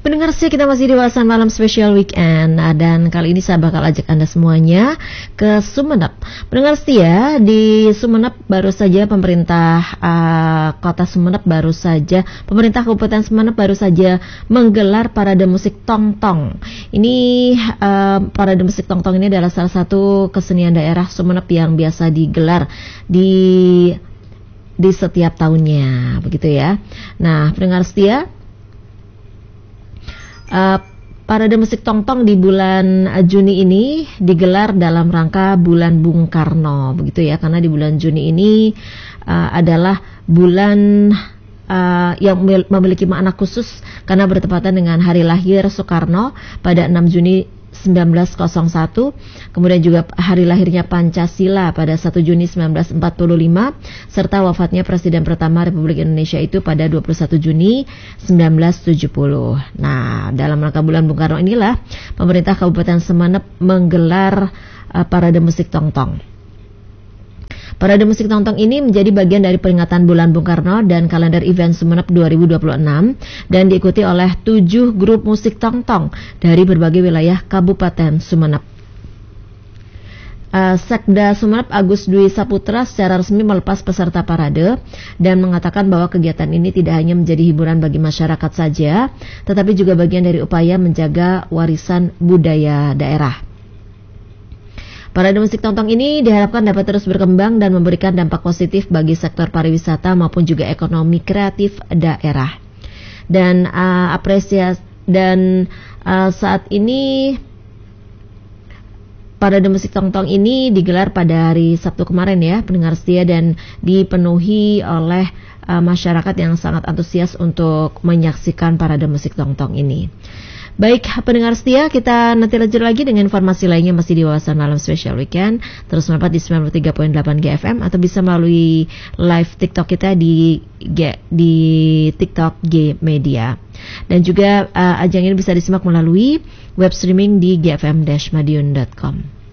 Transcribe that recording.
Pendengar setia, kita masih di Wawasan Malam Spesial Weekend. Dan kali ini saya bakal ajak Anda semuanya ke Sumeneb. Pendengar setia, di Sumeneb baru saja pemerintah Kota Sumeneb pemerintah Kabupaten Sumeneb baru saja menggelar parade musik tongtong. Ini parade musik tongtong ini adalah salah satu kesenian daerah Sumeneb yang biasa digelar di setiap tahunnya, begitu ya. Nah, pendengar setia, parade musik tongtong di bulan Juni ini digelar dalam rangka bulan Bung Karno, begitu ya, karena di bulan Juni ini adalah bulan yang memiliki makna khusus karena bertepatan dengan hari lahir Soekarno pada 6 Juni 1901, kemudian juga hari lahirnya Pancasila pada 1 Juni 1945, serta wafatnya Presiden pertama Republik Indonesia itu pada 21 Juni 1970. Nah, dalam rangka bulan Bung Karno inilah pemerintah Kabupaten Sumeneb menggelar parade musik tongtong. Parade musik tongtong ini menjadi bagian dari peringatan bulan Bung Karno dan kalender event Sumeneb 2026 dan diikuti oleh 7 grup musik tongtong dari berbagai wilayah Kabupaten Sumeneb. Sekda Sumeneb Agus Dwi Saputra secara resmi melepas peserta parade dan mengatakan bahwa kegiatan ini tidak hanya menjadi hiburan bagi masyarakat saja, tetapi juga bagian dari upaya menjaga warisan budaya daerah. Parade musik tongtong ini diharapkan dapat terus berkembang dan memberikan dampak positif bagi sektor pariwisata maupun juga ekonomi kreatif daerah. Dan saat ini parade musik tongtong ini digelar pada hari Sabtu kemarin ya, pendengar setia, dan dipenuhi oleh masyarakat yang sangat antusias untuk menyaksikan parade musik tongtong ini. Baik, pendengar setia, kita nanti lanjut lagi dengan informasi lainnya masih di Wawasan Malam Special Weekend. Terus mendapat di 93.8 GFM atau bisa melalui live TikTok kita di TikTok G Media. Dan juga ajang ini bisa disimak melalui web streaming di gfm-madiun.com.